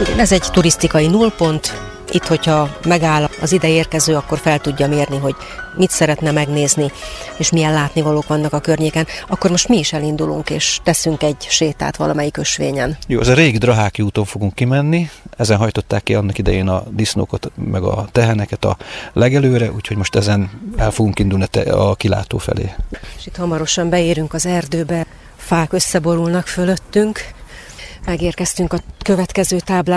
Ez egy turisztikai nullpont. Itt, hogyha megáll az ide érkező, akkor fel tudja mérni, hogy mit szeretne megnézni, és milyen látnivalók vannak a környéken. Akkor most mi is elindulunk, és teszünk egy sétát valamelyik ösvényen. Jó, az a régi Draháki úton fogunk kimenni. Ezen hajtották ki annak idején a disznókat, meg a teheneket a legelőre, úgyhogy most ezen el fogunk indulni a kilátó felé. És itt hamarosan beérünk az erdőbe, fák összeborulnak fölöttünk. Megérkeztünk a következő táblára.